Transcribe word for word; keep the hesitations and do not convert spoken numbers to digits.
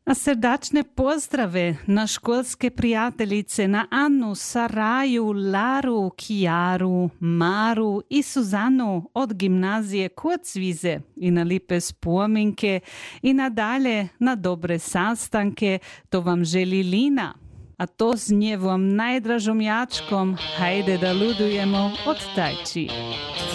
A srdačne pozdrave na školske prijateljice, na Annu, Saraju, Laru, Kijaru, Maru i Suzanu od gimnazije Kocvize i na lipe spominke i nadalje na dobre sastanke. To vam želi Lina. A to s njevom najdražom jačkom, hajde da ludujemo od tajči.